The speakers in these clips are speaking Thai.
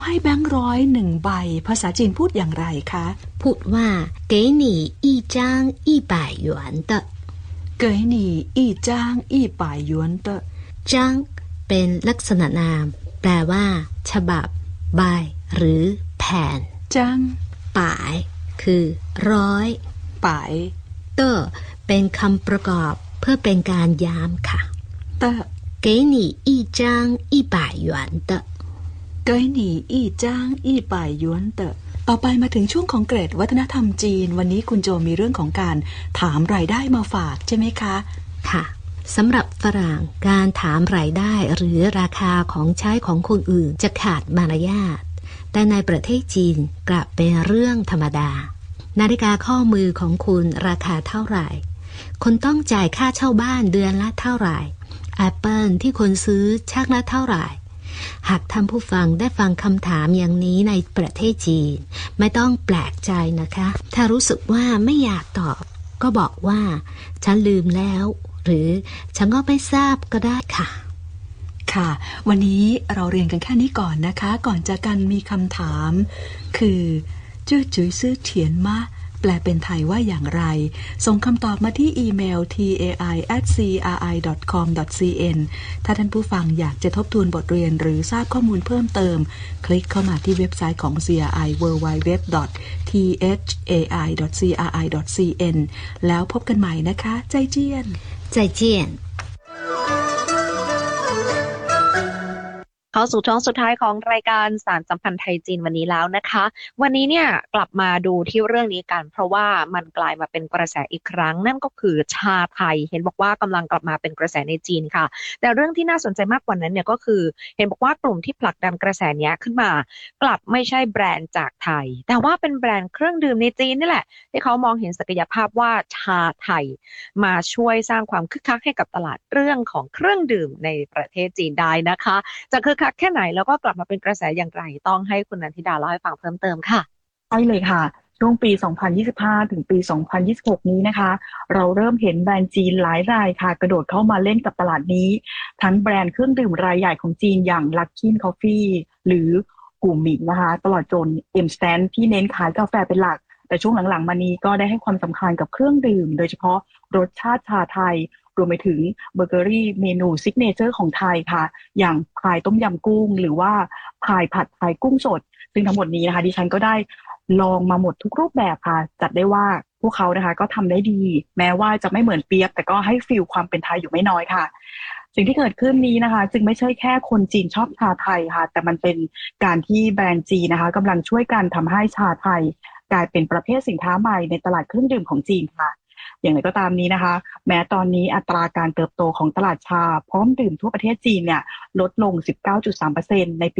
ให้แบงค์ร้อย1 ใบภาษาจีนพูดอย่างไรคะพูดว่า给你一张100元的给你一张100元的张เป็นลักษณะนามแปลว่าฉบับใบหรือแผ่นจังป่ายคือร้อยป่ายเตอเป็นคำประกอบเพื่อเป็นการย้ำค่ะเตอ给你一张100元的给你一张100元的ต่อไปมาถึงช่วงของเกรดวัฒนธรรมจีนวันนี้คุณโจมีเรื่องของการถามรายได้มาฝากใช่ไหมคะค่ะสำหรับฝรั่งการถามรายได้หรือราคาของใช้ของคนอื่นจะขาดมารยาทแต่ในประเทศจีนกลับเป็นเรื่องธรรมดานาฬิกาข้อมือของคุณราคาเท่าไหร่คุณต้องจ่ายค่าเช่าบ้านเดือนละเท่าไหร่แอปเปิลที่คุณซื้อชักละเท่าไหร่หากท่านผู้ฟังได้ฟังคำถามอย่างนี้ในประเทศจีนไม่ต้องแปลกใจนะคะถ้ารู้สึกว่าไม่อยากตอบก็บอกว่าฉันลืมแล้วหรือฉันก็ไม่ทราบก็ได้ค่ะค่ะวันนี้เราเรียนกันแค่นี้ก่อนนะคะก่อนจากกันมีคำถามคือจื้อจื้อซื่อเถียนมะแปลเป็นไทยว่าอย่างไรส่งคำตอบมาที่อีเมล tai@cri.com.cn ถ้าท่านผู้ฟังอยากจะทบทวนบทเรียนหรือทราบข้อมูลเพิ่มเติมคลิกเข้ามาที่เว็บไซต์ของ CRI www.thai.cri.cn แล้วพบกันใหม่นะคะใจเจี้ยนใจเจี้ยนเข้าสู่ช่วงสุดท้ายของรายการสารสัมพันธ์ไทยจีนวันนี้แล้วนะคะวันนี้เนี่ยกลับมาดูที่เรื่องนี้กันเพราะว่ามันกลายมาเป็นกระแสอีกครั้งนั่นก็คือชาไทยเห็นบอกว่ากำลังกลับมาเป็นกระแสในจีนค่ะแต่เรื่องที่น่าสนใจมากกว่านั้นเนี่ยก็คือเห็นบอกว่ากลุ่มที่ผลักดันกระแสนี้ขึ้นมากลับไม่ใช่แบรนด์จากไทยแต่ว่าเป็นแบรนด์เครื่องดื่มในจีนนี่แหละที่เขามองเห็นศักยภาพว่าชาไทยมาช่วยสร้างความคึกคักให้กับตลาดเรื่องของเครื่องดื่มในประเทศจีนได้นะคะจะคึกคักแค่ไหนแล้วก็กลับมาเป็นกระแสอย่างไรต้องให้คุณนันทิดาเล่าให้ฟังเพิ่มเติมค่ะใช่เลยค่ะช่วงปี 2025 ถึงปี 2026 นี้นะคะเราเริ่มเห็นแบรนด์จีนหลายรายค่ะกระโดดเข้ามาเล่นกับตลาดนี้ทั้งแบรนด์เครื่องดื่มรายใหญ่ของจีนอย่าง Luckin Coffee หรือกู่หมิงนะคะตลอดจน M-Stand ที่เน้นขายกาแฟเป็นหลักแต่ช่วงหลังๆมานี้ก็ได้ให้ความสำคัญกับเครื่องดื่มโดยเฉพาะรสชาติชาไทยรวมไปถึงเบเกอรี่เมนูซิกเนเจอร์ของไทยค่ะอย่างพายต้มยำกุ้งหรือว่าพายผัดไทยกุ้งสดซึ่งทั้งหมดนี้นะคะดิฉันก็ได้ลองมาหมดทุกรูปแบบค่ะจัดได้ว่าพวกเขานะคะก็ทำได้ดีแม้ว่าจะไม่เหมือนเปี๊ยบแต่ก็ให้ฟีลความเป็นไทยอยู่ไม่น้อยค่ะสิ่งที่เกิดขึ้นนี้นะคะจึงไม่ใช่แค่คนจีนชอบชาไทยค่ะแต่มันเป็นการที่แบรนด์จีนนะคะกำลังช่วยกันทำให้ชาไทยกลายเป็นประเภทสินค้าใหม่ในตลาดเครื่องดื่มของจีนค่ะอย่างไรก็ตามนี้นะคะแม้ตอนนี้อัตราการเติบโตของตลาดชาพร้อมดื่มทั่วประเทศจีนเนี่ยลดลง 19.3% ในปี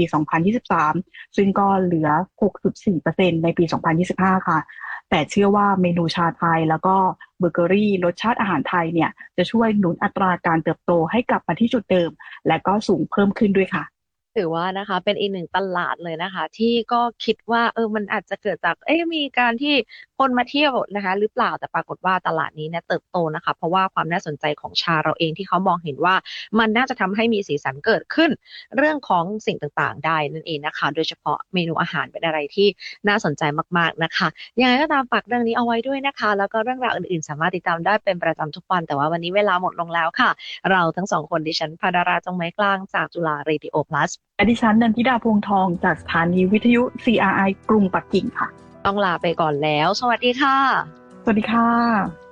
2023 ซึ่งก็เหลือ 6.4% ในปี 2025 ค่ะแต่เชื่อว่าเมนูชาไทยแล้วก็เบเกอรี่รสชาติอาหารไทยเนี่ยจะช่วยหนุนอัตราการเติบโตให้กลับมาที่จุดเดิมและก็สูงเพิ่มขึ้นด้วยค่ะถือว่านะคะเป็นอีกหนึ่งตลาดเลยนะคะที่ก็คิดว่ามันอาจจะเกิดจากมีการที่คนมาเที่ยวนะคะหรือเปล่าแต่ปรากฏว่าตลาดนี้เนี่ยเติบโตนะคะเพราะว่าความน่าสนใจของชาเราเองที่เขามองเห็นว่ามันน่าจะทำให้มีสีสันเกิดขึ้นเรื่องของสิ่งต่างๆได้นั่นเองนะคะโดยเฉพาะเมนูอาหารเป็นอะไรที่น่าสนใจมากๆนะคะยังไงก็ตามฝากเรื่องนี้เอาไว้ด้วยนะคะแล้วก็เรื่องราวอื่นๆสามารถติดตามได้เป็นประจำทุกวันแต่ว่าวันนี้เวลาหมดลงแล้วค่ะเราทั้งสองคนดิฉันภดาราจงไม้กลางจากจุฬาเรดิโอ plus ดิฉันนันทิดาพวงทองจากสถานีวิทยุ CRI กรุงปักกิ่งค่ะต้องลาไปก่อนแล้วสวัสดีค่ะสวัสดีค่ะ